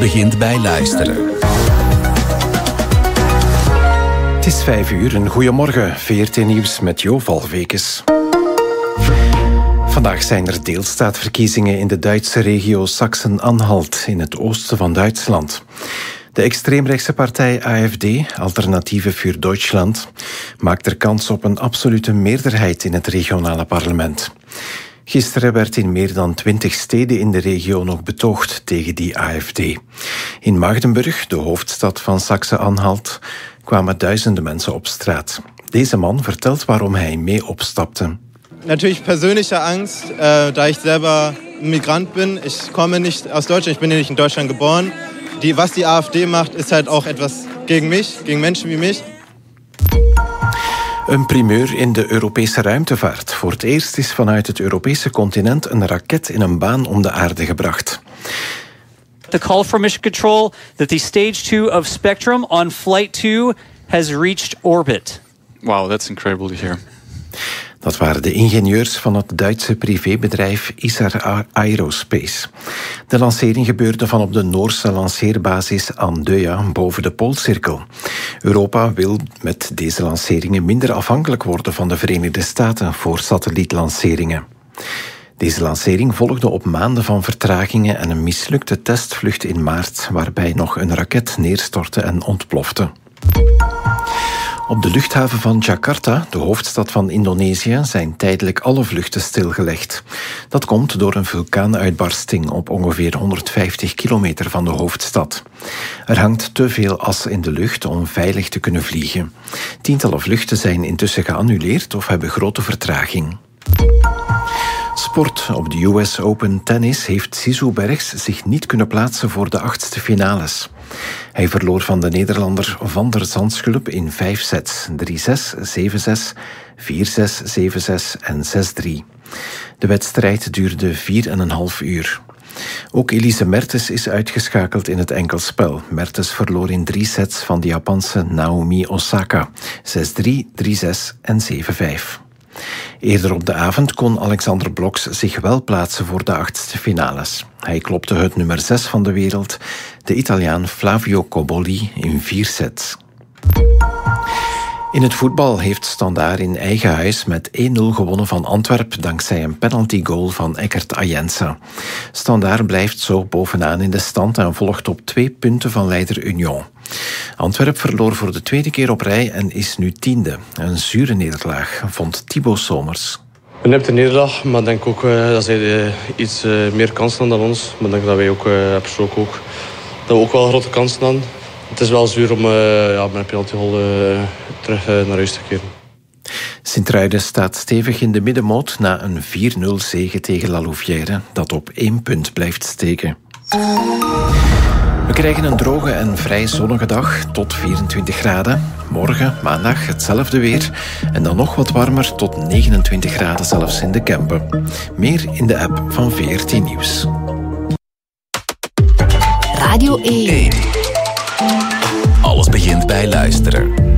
begint bij luisteren. Het is 5:00, een goeiemorgen. VRT Nieuws met Jo Valvekes. Vandaag zijn er deelstaatverkiezingen in de Duitse regio Sachsen-Anhalt in het oosten van Duitsland. De extreemrechtse partij AfD, Alternative für Deutschland, maakt er kans op een absolute meerderheid in het regionale parlement. Gisteren werd in meer dan 20 steden in de regio nog betoogd tegen die AfD. In Magdeburg, de hoofdstad van Sachsen-Anhalt, kwamen duizenden mensen op straat. Deze man vertelt waarom hij mee opstapte. Natürlich persönliche Angst, da ich selber Migrant bin. Ich komme nicht aus Deutschland, ich bin nicht in Deutschland geboren. Was die AfD macht, ist halt auch etwas gegen mich, gegen Menschen wie mich. Een primeur in de Europese ruimtevaart. Voor het eerst is vanuit het Europese continent een raket in een baan om de aarde gebracht. The call from Mission Control that the stage 2 of Spectrum on flight 2 has reached orbit. Wow, that's incredible to hear. Dat waren de ingenieurs van het Duitse privébedrijf Isar Aerospace. De lancering gebeurde van op de Noorse lanceerbasis Andøya boven de Poolcirkel. Europa wil met deze lanceringen minder afhankelijk worden van de Verenigde Staten voor satellietlanceringen. Deze lancering volgde op maanden van vertragingen en een mislukte testvlucht in maart, waarbij nog een raket neerstortte en ontplofte. Op de luchthaven van Jakarta, de hoofdstad van Indonesië, zijn tijdelijk alle vluchten stilgelegd. Dat komt door een vulkaanuitbarsting op ongeveer 150 kilometer van de hoofdstad. Er hangt te veel as in de lucht om veilig te kunnen vliegen. Tientallen vluchten zijn intussen geannuleerd of hebben grote vertraging. Sport. Op de US Open Tennis heeft Sisu Bergs zich niet kunnen plaatsen voor de 8e finales. Hij verloor van de Nederlander Van der Zandschulp in 5 sets. 3-6, 7-6, 4-6, 7-6 en 6-3. De wedstrijd duurde 4,5 uur. Ook Elise Mertens is uitgeschakeld in het enkelspel. Mertens verloor in 3 sets van de Japanse Naomi Osaka. 6-3, 3-6 en 7-5. Eerder op de avond kon Alexander Bloks zich wel plaatsen voor de 8e finales. Hij klopte het nummer 6 van de wereld, de Italiaan Flavio Cobolli, in 4 sets. In het voetbal heeft Standaard in eigen huis met 1-0 gewonnen van Antwerp dankzij een penaltygoal van Eckert Ayensa. Standaard blijft zo bovenaan in de stand en volgt op 2 punten van leider Union. Antwerp verloor voor de 2e keer op rij en is nu 10e. Een zure nederlaag, vond Thibaut Somers. Een nipte nederlaag, maar ik denk ook dat zij iets meer kansen hadden dan ons. Maar ik denk dat wij ook persoonlijk ook, dat we ook wel grote kansen hadden. Het is wel zuur om met een penaltygoal terug naar huis te keren. Sint-Truiden staat stevig in de middenmoot na een 4-0 zege tegen La Louvière, dat op 1 punt blijft steken. We krijgen een droge en vrij zonnige dag tot 24 graden. Morgen, maandag, hetzelfde weer. En dan nog wat warmer tot 29 graden zelfs in de Kempen. Meer in de app van VRT Nieuws. Radio 1. Alles begint bij luisteren.